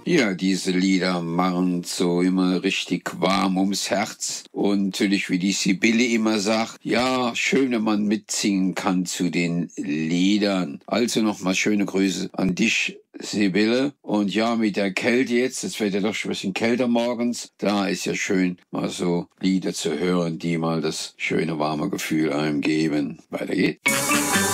Ja, diese Lieder machen so immer richtig warm ums Herz. Und natürlich, wie die Sibylle immer sagt, ja, schön, wenn man mitsingen kann zu den Liedern. Also nochmal schöne Grüße an dich, Sibylle. Und ja, mit der Kälte jetzt, es wird ja doch schon ein bisschen kälter morgens, da ist ja schön, mal so Lieder zu hören, die mal das schöne warme Gefühl einem geben. Weiter geht's.